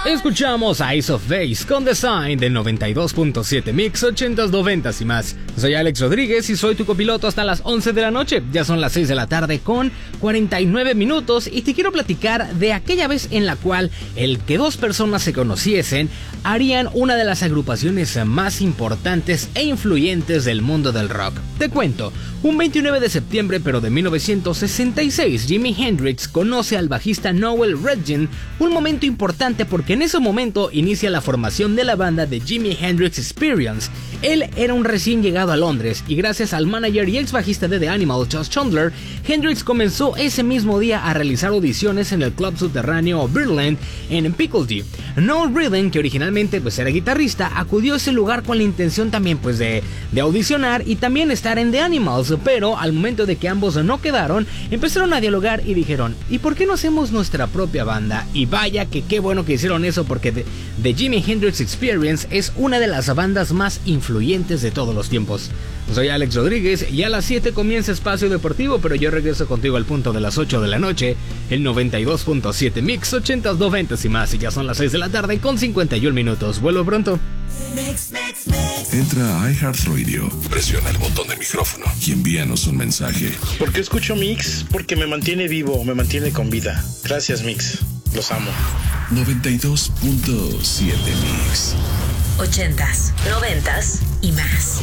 Escuchamos Ace of Base con Design del 92.7 Mix 80s, 90s y más. Soy Alex Rodríguez y soy tu copiloto hasta las 11 de la noche. Ya son las 6 de la tarde con 49 minutos y te quiero platicar de aquella vez en la cual el que dos personas se conociesen harían una de las agrupaciones más importantes e influyentes del mundo del rock. Te cuento, un 29 de septiembre pero de 1966, Jimi Hendrix conoce al bajista Noel Redding, un momento importante porque en ese momento inicia la formación de la banda de Jimi Hendrix Experience. Él era un recién llegado a Londres y gracias al manager y ex bajista de The Animals, Josh Chandler, Hendrix comenzó ese mismo día a realizar audiciones en el club subterráneo Birdland en Pickledy. Noel Redding, que originalmente era guitarrista, acudió a ese lugar con la intención también de audicionar y también estar en The Animals, pero al momento de que ambos no quedaron, empezaron a dialogar y dijeron, ¿y por qué no hacemos nuestra propia banda? Y vaya que qué bueno que hicieron eso, porque The Jimi Hendrix Experience es una de las bandas más influyentes de todos los tiempos. Soy Alex Rodríguez y a las 7 comienza Espacio Deportivo, pero yo regreso contigo al punto de las 8 de la noche, el 92.7 Mix 80s, 90s y más, y ya son las 6 de la tarde con 51 minutos. Vuelvo pronto. Entra a iHeartRadio, presiona el botón de micrófono y envíanos un mensaje. ¿Por qué escucho Mix? Porque me mantiene vivo, me mantiene con vida. Gracias, Mix. Los amo. 92.7 Mix. 80s, 90s y más.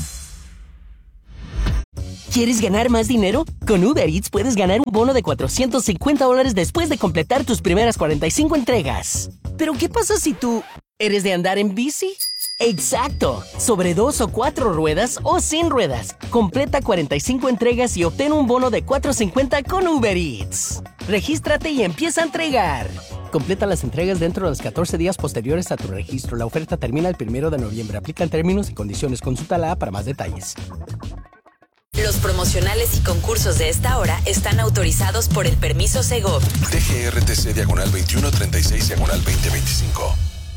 ¿Quieres ganar más dinero? Con Uber Eats puedes ganar un bono de $450 después de completar tus primeras 45 entregas. ¿Pero qué pasa si tú eres de andar en bici? ¡Exacto! Sobre 2 o 4 ruedas o sin ruedas. Completa 45 entregas y obtén un bono de $450 con Uber Eats. Regístrate y empieza a entregar. Completa las entregas dentro de los 14 días posteriores a tu registro. La oferta termina el 1 de noviembre. Aplican términos y condiciones. Consulta la app para más detalles. Los promocionales y concursos de esta hora están autorizados por el permiso Segov. DGRTC /2136/2025.